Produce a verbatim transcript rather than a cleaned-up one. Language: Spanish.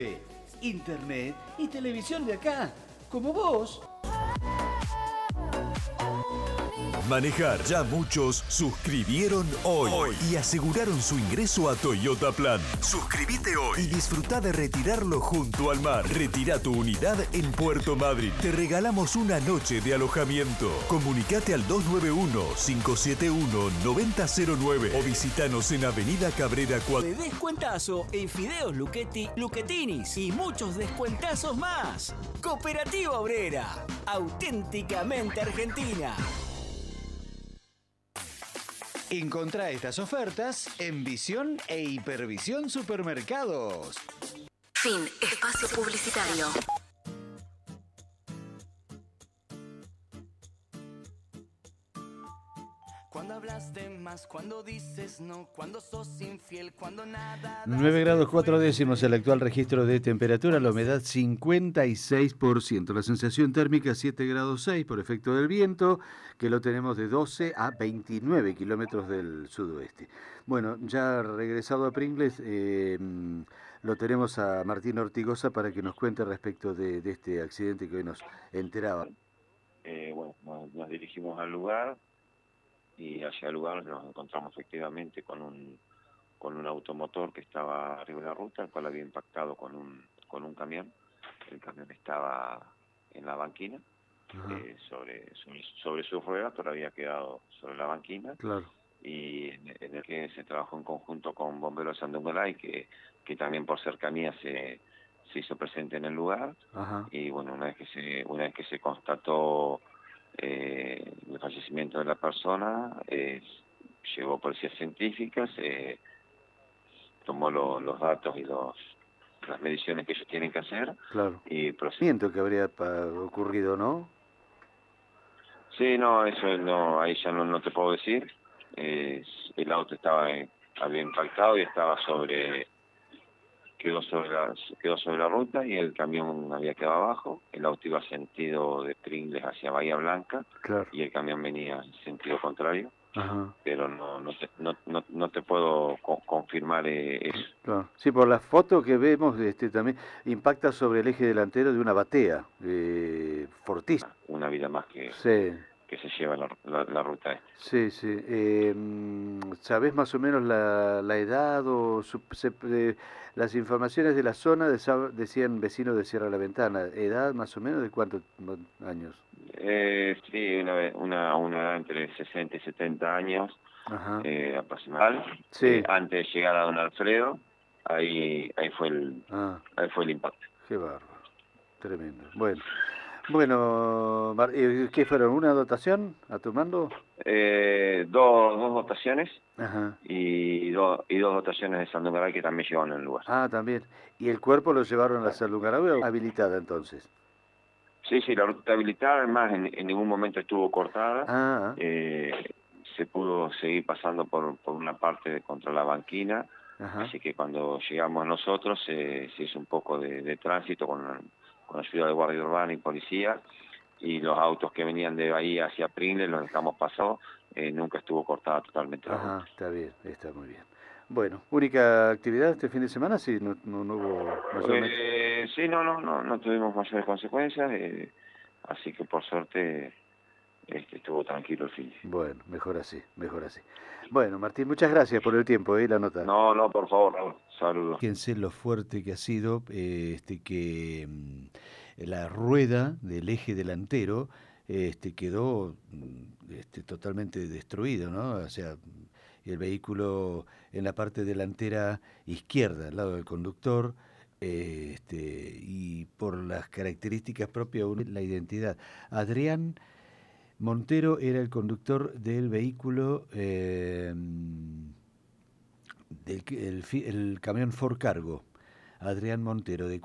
Internet y televisión de acá, como vos. Manejar. Ya muchos suscribieron hoy, hoy y aseguraron su ingreso a Toyota Plan. Suscríbete hoy y disfruta de retirarlo junto al mar. Retira tu unidad en Puerto Madryn. Te regalamos una noche de alojamiento. Comunicate al dos nueve uno, cinco siete uno, nueve cero cero nueve o visitanos en Avenida Cabrera cuatro. De descuentazo en Fideos Luchetti, Luchetinis y muchos descuentazos más. Cooperativa Obrera, auténticamente argentina. Encontrá estas ofertas en Visión e Hipervisión Supermercados. Fin. Espacio publicitario. Cuando hablas de más, cuando dices no, cuando sos infiel, cuando nada... nueve grados cuatro décimos el actual registro de temperatura, la humedad cincuenta y seis por ciento, la sensación térmica siete grados seis por efecto del viento, que lo tenemos de doce a veintinueve kilómetros del sudoeste. Bueno, ya regresado a Pringles, eh, lo tenemos a Martín Ortigosa para que nos cuente respecto de, de este accidente que hoy nos enteraba. Eh, bueno, nos, nos dirigimos al lugar. Y hacia el lugar nos encontramos efectivamente con un con un automotor que estaba arriba de la ruta, el cual había impactado con un con un camión. El camión estaba en la banquina, eh, sobre, sobre sobre sus ruedas, pero había quedado sobre la banquina. Claro. Y en, en el que se trabajó en conjunto con Bomberos de Sandungalay, que que también por cercanía se se hizo presente en el lugar. Ajá. Y bueno, una vez que se una vez que se constató Eh, el fallecimiento de la persona, eh, llegó policía científica, se tomó lo, los datos y los las mediciones que ellos tienen que hacer. Claro. Y procedimiento que habría pa ocurrido, ¿no? Sí, no, eso no, ahí ya no, no te puedo decir. Eh, el auto estaba eh, había impactado y estaba sobre quedó sobre la quedó sobre la ruta y el camión había quedado abajo. El auto iba sentido de Pringles hacia Bahía Blanca. Claro. Y el camión venía en sentido contrario. Ajá. Pero no no te, no, no, no te puedo co confirmar eh, eso. Claro. Sí, por la foto que vemos, este también impacta sobre el eje delantero de una batea, eh, fortísima. Una vida más que, sí. que se lleva la, la, la ruta esta. Sí, sí. Eh, ¿Sabés más o menos la, la edad o su, se, eh, las informaciones de la zona de, decían vecinos de Sierra La Ventana? ¿Edad más o menos de cuántos años? Eh, sí, una, una, una edad entre sesenta y setenta años, eh, aproximadamente. Sí. Eh, antes de llegar a Don Alfredo, ahí ahí fue el ah. ahí fue el impacto. Qué bárbaro, tremendo. Bueno, bueno, ¿qué fueron? ¿Una dotación a tu mando? Eh, dos, dos dotaciones. Ajá. Y, do, y dos dotaciones de Sandungaray que también llegaron al lugar. Ah, también. ¿Y el cuerpo lo llevaron a Sandungaray habilitada entonces? Sí, sí, la ruta está habilitada, además en, en ningún momento estuvo cortada. Ah. Eh, se pudo seguir pasando por, por una parte de, contra la banquina. Ajá. Así que cuando llegamos nosotros eh, se hizo un poco de, de tránsito con, con ayuda de guardia urbana y policía, y los autos que venían de Bahía hacia Pringles los dejamos pasar, eh, nunca estuvo cortada totalmente la ruta. Ajá, está bien, está muy bien. Bueno, ¿única actividad este fin de semana? Sí, no, no, no hubo mayormente... Eh, sí, no, no, no, no tuvimos mayores consecuencias, eh, así que por suerte este, estuvo tranquilo el fin. Bueno, mejor así, mejor así. Bueno, Martín, muchas gracias por el tiempo y ¿eh? La nota. No, no, por favor, Raúl, saludos. Fíjense lo fuerte que ha sido eh, este que mmm, la rueda del eje delantero este, quedó este, totalmente destruido, ¿no? O sea, el vehículo en la parte delantera izquierda, al lado del conductor, eh, este, y por las características propias, la identidad. Adrián Montero era el conductor del vehículo, eh, del el, el camión Ford Cargo. Adrián Montero, de